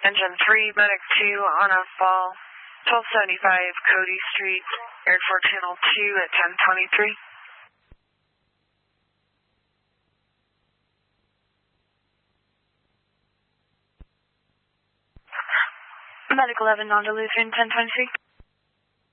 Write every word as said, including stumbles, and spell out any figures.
Engine three, Medic two on a fall, twelve seventy-five Cody Street, Air four Channel two at ten twenty-three. Medic eleven, non-Lutheran, ten twenty-three.